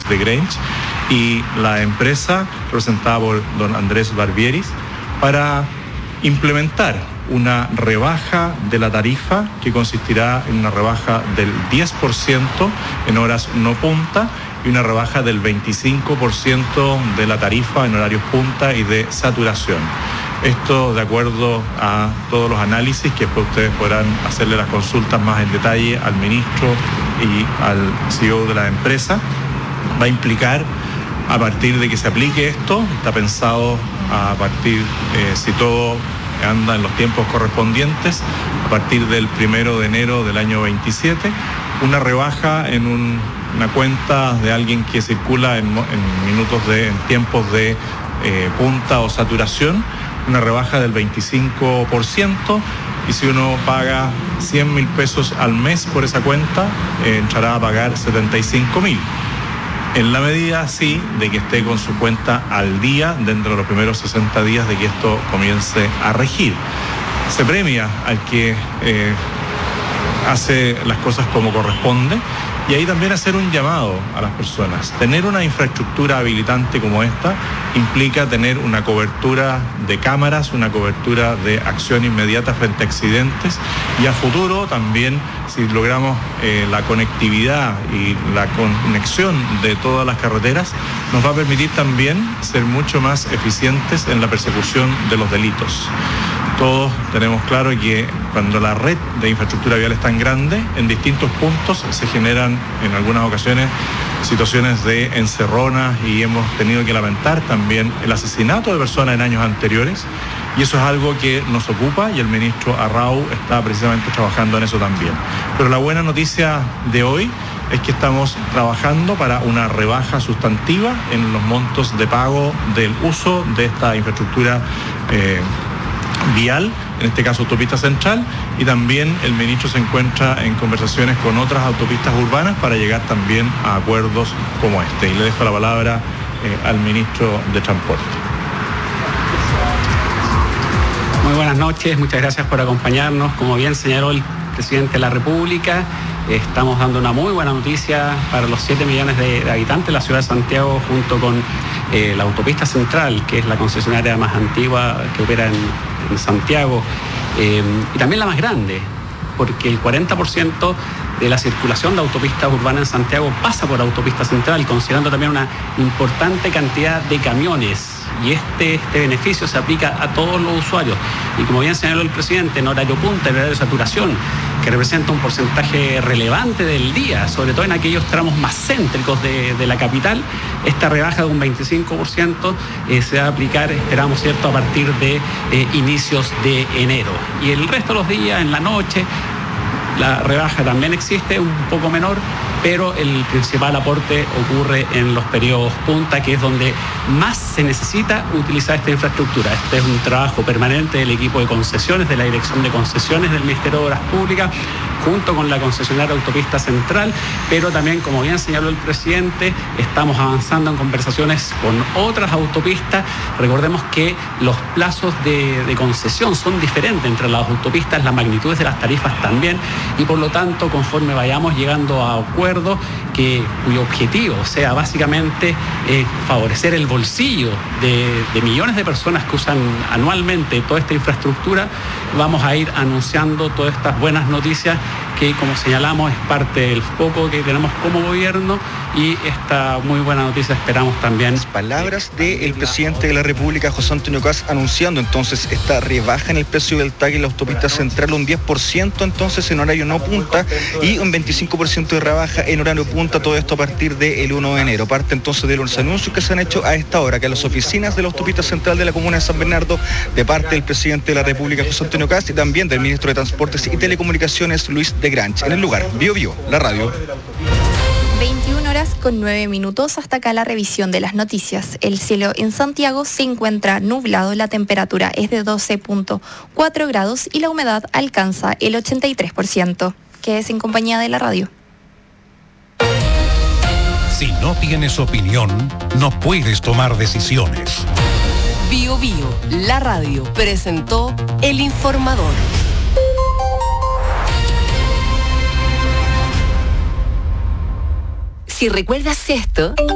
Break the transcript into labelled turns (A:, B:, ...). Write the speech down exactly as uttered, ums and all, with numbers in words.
A: de Grange y la empresa representada por don Andrés Barbieris para implementar una rebaja de la tarifa que consistirá en una rebaja del diez por ciento en horas no punta y una rebaja del veinticinco por ciento de la tarifa en horarios punta y de saturación. Esto de acuerdo a todos los análisis que después ustedes podrán hacerle las consultas más en detalle al ministro y al C E O de la empresa. Va a implicar, a partir de que se aplique esto, está pensado a partir, eh, si todo anda en los tiempos correspondientes, a partir del primero de enero del año veintisiete, una rebaja en un, una cuenta de alguien que circula en, en minutos de, en tiempos de eh, punta o saturación, una rebaja del veinticinco por ciento, y si uno paga cien mil pesos al mes por esa cuenta, eh, entrará a pagar setenta y cinco mil. En la medida, sí, de que esté con su cuenta al día dentro de los primeros sesenta días de que esto comience a regir. Se premia al que eh, hace las cosas como corresponde, y ahí también hacer un llamado a las personas. Tener una infraestructura habilitante como esta implica tener una cobertura de cámaras, una cobertura de acción inmediata frente a accidentes, y a futuro también, si logramos eh, la conectividad y la conexión de todas las carreteras, nos va a permitir también ser mucho más eficientes en la persecución de los delitos. Todos tenemos claro que cuando la red de infraestructura vial es tan grande, en distintos puntos se generan en algunas ocasiones situaciones de encerronas, y hemos tenido que lamentar también el asesinato de personas en años anteriores, y eso es algo que nos ocupa, y el ministro Arrau está precisamente trabajando en eso también. Pero la buena noticia de hoy es que estamos trabajando para una rebaja sustantiva en los montos de pago del uso de esta infraestructura eh, vial, en este caso autopista central, y también el ministro se encuentra en conversaciones con otras autopistas urbanas para llegar también a acuerdos como este. Y le dejo la palabra eh, al ministro de Transporte.
B: Muy buenas noches, muchas gracias por acompañarnos. Como bien señaló el presidente de la República, estamos dando una muy buena noticia para los siete millones de, de habitantes de la ciudad de Santiago, junto con eh, la autopista central, que es la concesionaria más antigua que opera en, en Santiago, eh, y también la más grande, porque el cuarenta por ciento de la circulación de autopistas urbanas en Santiago pasa por autopista central, considerando también una importante cantidad de camiones. Y este, este beneficio se aplica a todos los usuarios. Y como bien señaló el presidente, en horario punta, en horario de saturación, que representa un porcentaje relevante del día, sobre todo en aquellos tramos más céntricos de, de la capital, esta rebaja de un veinticinco por ciento eh, se va a aplicar, esperamos, ¿cierto?, a partir de eh, inicios de enero. Y el resto de los días, en la noche, la rebaja también existe, un poco menor, pero el principal aporte ocurre en los periodos punta, que es donde más se necesita utilizar esta infraestructura. Este es un trabajo permanente del equipo de concesiones, de la Dirección de Concesiones del Ministerio de Obras Públicas, junto con la concesionaria Autopista Central, pero también, como bien señaló el presidente, estamos avanzando en conversaciones con otras autopistas. Recordemos que los plazos de, de concesión son diferentes entre las autopistas, las magnitudes de las tarifas también, y por lo tanto, conforme vayamos llegando a acuerdos que, cuyo objetivo sea básicamente eh, favorecer el bolsillo de, de millones de personas que usan anualmente toda esta infraestructura, vamos a ir anunciando todas estas buenas noticias que, como señalamos, es parte del foco que tenemos como gobierno, y esta muy buena noticia esperamos también.
C: Palabras del presidente de la República, José Antonio Kast, anunciando entonces esta rebaja en el precio del tag en la autopista central, un diez por ciento entonces en horario no punta y un veinticinco por ciento de rebaja en horario punta, todo esto a partir del uno de enero. Parte entonces de los anuncios que se han hecho a esta hora, que a las oficinas de la autopista central de la comuna de San Bernardo, de parte del presidente de la República, José Antonio Kast, y también del ministro de Transportes y Telecomunicaciones, Luis de Grange. En el lugar, Bio Bio, la radio.
D: veintiuna horas con nueve minutos, hasta acá la revisión de las noticias. El cielo en Santiago se encuentra nublado, la temperatura es de doce punto cuatro grados y la humedad alcanza el ochenta y tres por ciento. Quédese en compañía de la radio.
E: Si no tienes opinión, no puedes tomar decisiones.
F: Bio Bio, la radio, presentó El Informador. Si recuerdas esto...